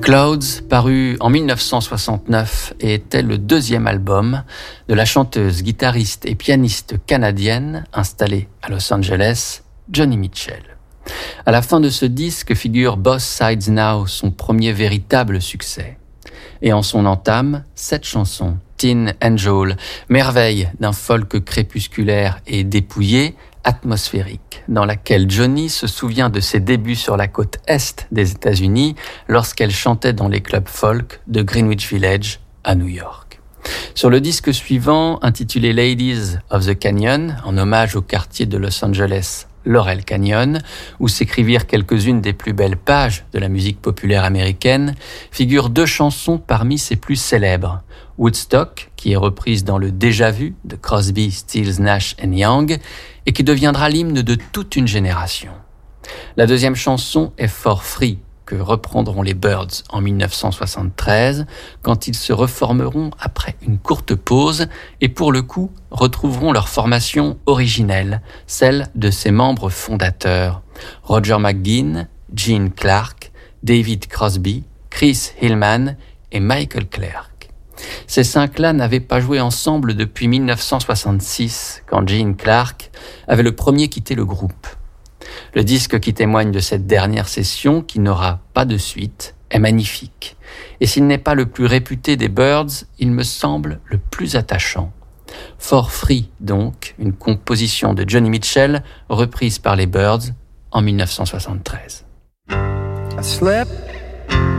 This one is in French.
Clouds, paru en 1969, était le deuxième album de la chanteuse, guitariste et pianiste canadienne installée à Los Angeles, Joni Mitchell. À la fin de ce disque figure Both Sides Now, son premier véritable succès. Et en son entame, cette chanson, Teen Angel, merveille d'un folk crépusculaire et dépouillé, atmosphérique, dans laquelle Joni se souvient de ses débuts sur la côte est des États-Unis lorsqu'elle chantait dans les clubs folk de Greenwich Village à New York. Sur le disque suivant, intitulé Ladies of the Canyon, en hommage au quartier de Los Angeles Laurel Canyon, où s'écrivirent quelques-unes des plus belles pages de la musique populaire américaine, figurent deux chansons parmi ses plus célèbres. Woodstock, qui est reprise dans le Déjà Vu de Crosby, Stills, Nash & Young, et qui deviendra l'hymne de toute une génération. La deuxième chanson est For Free, que reprendront les Byrds en 1973, quand ils se reformeront après une courte pause et pour le coup retrouveront leur formation originelle, celle de ses membres fondateurs, Roger McGuinn, Gene Clark, David Crosby, Chris Hillman et Michael Clarke. Ces cinq-là n'avaient pas joué ensemble depuis 1966, quand Gene Clark avait le premier quitté le groupe. Le disque qui témoigne de cette dernière session, qui n'aura pas de suite, est magnifique. Et s'il n'est pas le plus réputé des Byrds, il me semble le plus attachant. For Free, donc, une composition de Joni Mitchell, reprise par les Byrds en 1973. I slept